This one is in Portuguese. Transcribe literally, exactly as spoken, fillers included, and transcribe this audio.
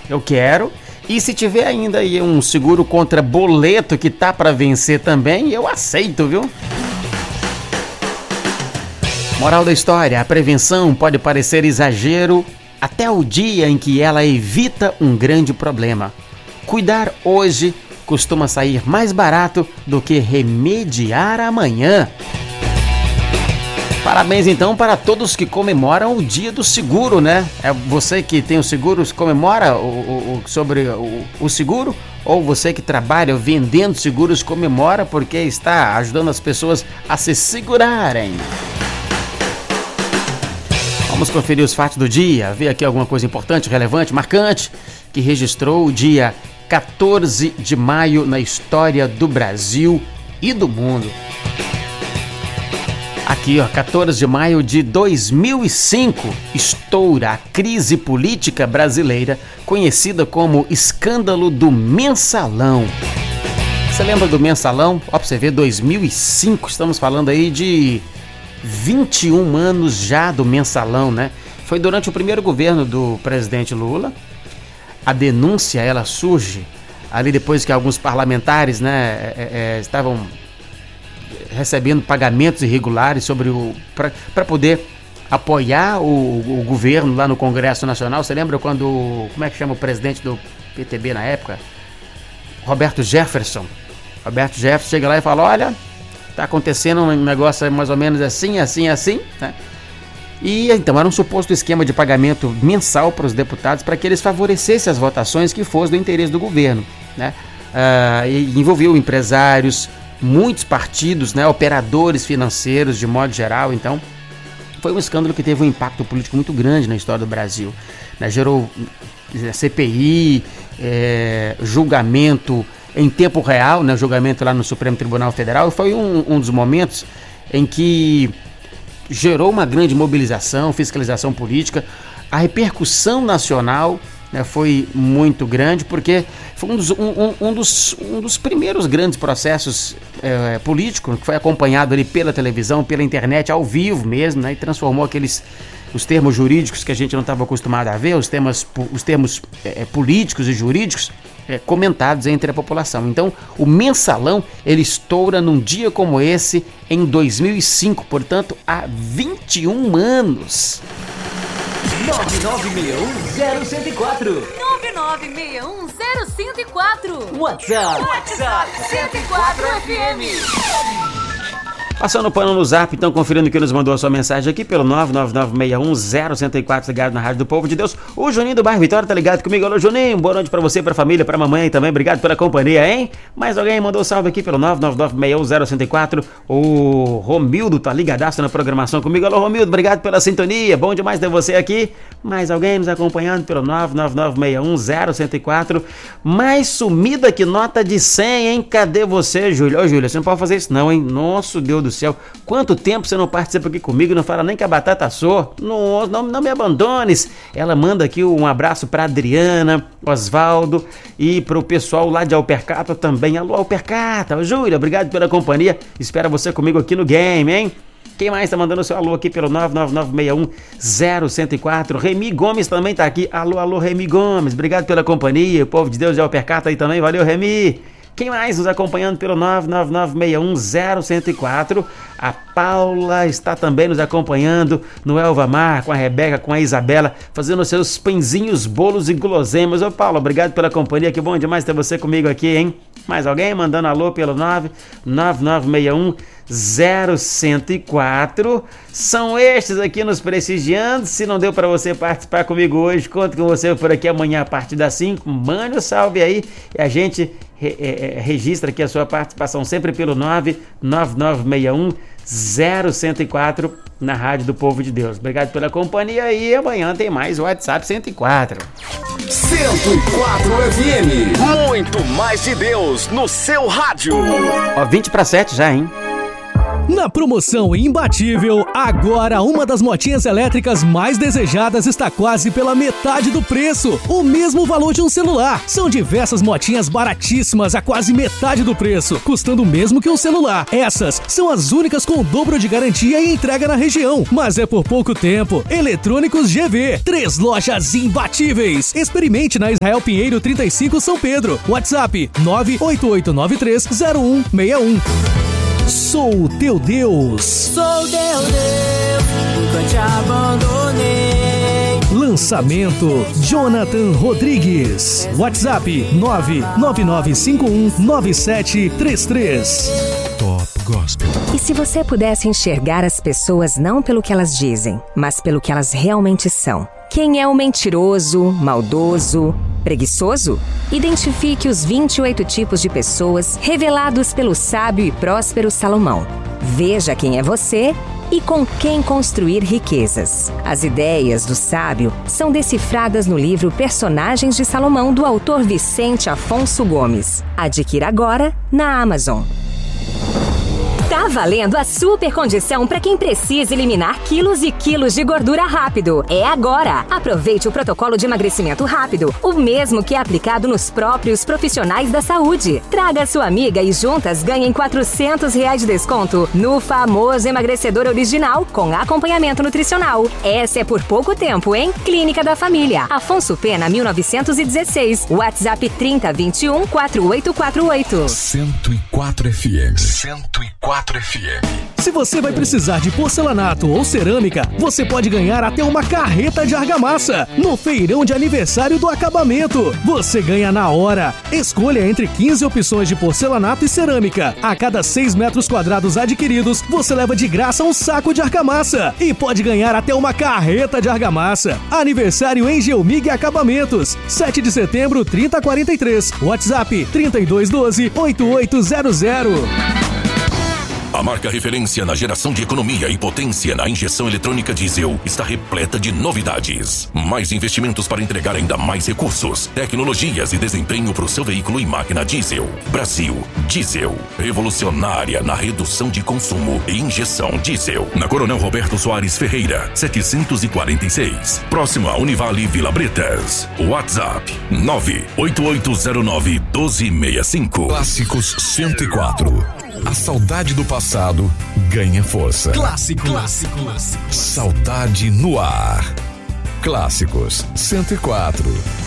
eu quero. E se tiver ainda aí um seguro contra boleto que tá para vencer também, eu aceito, viu? Moral da história, a prevenção pode parecer exagero até o dia em que ela evita um grande problema. Cuidar hoje costuma sair mais barato do que remediar amanhã. Parabéns então para todos que comemoram o dia do seguro, né? É você que tem o seguro, comemora o, o, o, sobre o, o seguro? Ou você que trabalha vendendo seguros comemora porque está ajudando as pessoas a se segurarem? Vamos conferir os fatos do dia, ver aqui alguma coisa importante, relevante, marcante, que registrou o dia quatorze de maio na história do Brasil e do mundo. Aqui, ó, quatorze de maio de dois mil e cinco, estoura a crise política brasileira, conhecida como escândalo do Mensalão. Você lembra do Mensalão? Ó, pra você ver, dois mil e cinco, estamos falando aí de vinte e um anos já do Mensalão, né? Foi durante o primeiro governo do presidente Lula. A denúncia, ela surge ali depois que alguns parlamentares, né, é, é, estavam recebendo pagamentos irregulares sobre o para poder apoiar o, o governo lá no Congresso Nacional. Você lembra quando, como é que chama o presidente do P T B na época? Roberto Jefferson. Roberto Jefferson chega lá e fala, olha, tá acontecendo um negócio mais ou menos assim, assim, assim, né? E então era um suposto esquema de pagamento mensal para os deputados para que eles favorecessem as votações que fossem do interesse do governo, né? Ah, e envolveu empresários, muitos partidos, né, operadores financeiros de modo geral. Então foi um escândalo que teve um impacto político muito grande na história do Brasil, né? Gerou C P I, é, julgamento em tempo real, né, julgamento lá no Supremo Tribunal Federal. Foi um, um dos momentos em que gerou uma grande mobilização, fiscalização política. A repercussão nacional, né, foi muito grande, porque foi um dos, um, um dos, um dos primeiros grandes processos é, políticos que foi acompanhado ali pela televisão, pela internet, ao vivo mesmo, né, e transformou aqueles os termos jurídicos que a gente não estava acostumado a ver, os, temas, os termos é, políticos e jurídicos é, comentados entre a população. Então, o Mensalão, ele estoura num dia como esse, em dois mil e cinco, portanto, há vinte e um anos. nove nove seis um zero zero quatro nove nove seis um zero cinco quatro WhatsApp WhatsApp cento e quatro F M. Passando o pano no Zap, então, conferindo quem nos mandou a sua mensagem aqui pelo nove nove nove seis um zero zero quatro, ligado na Rádio do Povo de Deus. O Juninho do Bairro Vitória tá ligado comigo. Alô, Juninho, boa noite pra você, pra família, pra mamãe também. Obrigado pela companhia, hein? Mais alguém mandou salve aqui pelo nove nove nove seis um zero zero quatro. O Romildo tá ligadaço na programação comigo. Alô, Romildo, obrigado pela sintonia. Bom demais ter você aqui. Mais alguém nos acompanhando pelo nove nove nove seis um zero zero quatro. Mais sumida que nota de cem, hein? Cadê você, Júlia? Ô, Júlia, você não pode fazer isso não, hein? Nosso Deus do céu, quanto tempo você não participa aqui comigo, não fala nem que a batata assou. Não, não, não me abandones. Ela manda aqui um abraço para Adriana, Osvaldo e para o pessoal lá de Alpercata também. Alô, Alpercata. Júlia, obrigado pela companhia. Espero você comigo aqui no game, hein? Quem mais tá mandando seu alô aqui pelo nove nove nove seis um zero zero quatro? Remy Gomes também tá aqui. Alô, alô, Remy Gomes. Obrigado pela companhia. O povo de Deus de Alpercata aí também. Valeu, Remy. Quem mais nos acompanhando pelo nove nove nove seis um zero zero quatro? A Paula está também nos acompanhando no Elvamar, com a Rebeca, com a Isabela, fazendo seus pãezinhos, bolos e guloseimas. Ô, Paula, obrigado pela companhia, que bom demais ter você comigo aqui, hein? Mais alguém mandando alô pelo nove nove nove seis um zero zero quatro? São estes aqui nos prestigiando. Se não deu para você participar comigo hoje, conto com você por aqui amanhã a partir das cinco. Mande um salve aí e a gente re, é, registra aqui a sua participação sempre pelo nove nove nove seis um zero zero quatro na Rádio do Povo de Deus. Obrigado pela companhia e amanhã tem mais o WhatsApp cento e quatro. cento e quatro F M. Muito mais de Deus no seu rádio. Ó, vinte para sete já, hein? Na promoção imbatível, agora uma das motinhas elétricas mais desejadas está quase pela metade do preço, o mesmo valor de um celular. São diversas motinhas baratíssimas a quase metade do preço, custando o mesmo que um celular. Essas são as únicas com o dobro de garantia e entrega na região, mas é por pouco tempo. Eletrônicos G V, três lojas imbatíveis. Experimente na Israel Pinheiro trinta e cinco São Pedro. WhatsApp nove oito oito nove três zero um seis um. Sou teu Deus. Sou teu Deus, nunca te abandonei. Lançamento Jonathan Rodrigues. WhatsApp nove nove nove cinco um nove sete três três. Top Gospel. E se você pudesse enxergar as pessoas não pelo que elas dizem, mas pelo que elas realmente são? Quem é o mentiroso, maldoso, preguiçoso? Identifique os vinte e oito tipos de pessoas revelados pelo sábio e próspero Salomão. Veja quem é você e com quem construir riquezas. As ideias do sábio são decifradas no livro Personagens de Salomão, do autor Vicente Afonso Gomes. Adquira agora na Amazon. Tá valendo a super condição para quem precisa eliminar quilos e quilos de gordura rápido. É agora! Aproveite o protocolo de emagrecimento rápido, o mesmo que é aplicado nos próprios profissionais da saúde. Traga sua amiga e juntas ganhem quatrocentos reais de desconto no famoso emagrecedor original com acompanhamento nutricional. Essa é por pouco tempo, hein? Clínica da Família, Afonso Pena, mil novecentos e dezesseis. WhatsApp trinta vinte e um quatro oito quatro oito. cento e quatro F M. cento e quatro F M. Se você vai precisar de porcelanato ou cerâmica, você pode ganhar até uma carreta de argamassa no feirão de aniversário do acabamento. Você ganha na hora. Escolha entre quinze opções de porcelanato e cerâmica. A cada seis metros quadrados adquiridos, você leva de graça um saco de argamassa e pode ganhar até uma carreta de argamassa. Aniversário em Geomig Acabamentos, sete de setembro, trinta quarenta e três. WhatsApp trinta e dois doze, oito oito zero zero. A marca referência na geração de economia e potência na injeção eletrônica diesel está repleta de novidades. Mais investimentos para entregar ainda mais recursos, tecnologias e desempenho para o seu veículo e máquina diesel. Brasil Diesel, revolucionária na redução de consumo e injeção diesel. Na Coronel Roberto Soares Ferreira, setecentos e quarenta e seis. Próximo a Univale Vila Bretas. WhatsApp nove oito oito zero nove um dois seis cinco. Clássicos cento e quatro. A saudade do passado ganha força. Clássico. Clássicos. Saudade no ar. Clássicos cento e quatro.